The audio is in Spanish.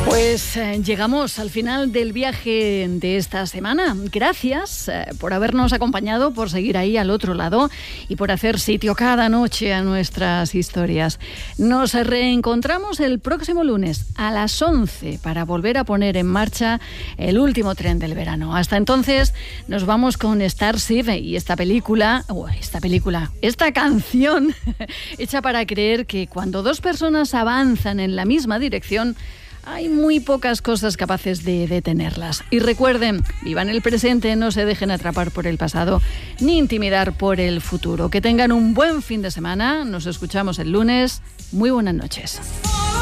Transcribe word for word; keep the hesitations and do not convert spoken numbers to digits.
Pues eh, llegamos al final del viaje de esta semana. Gracias eh, por habernos acompañado, por seguir ahí al otro lado y por hacer sitio cada noche a nuestras historias. Nos reencontramos el próximo lunes a las once para volver a poner en marcha el último tren del verano. Hasta entonces nos vamos con Starship y esta película, oh, esta película, esta canción hecha para creer que cuando dos personas avanzan en la misma dirección, hay muy pocas cosas capaces de detenerlas. Y recuerden, vivan el presente, no se dejen atrapar por el pasado ni intimidar por el futuro. Que tengan un buen fin de semana. Nos escuchamos el lunes. Muy buenas noches.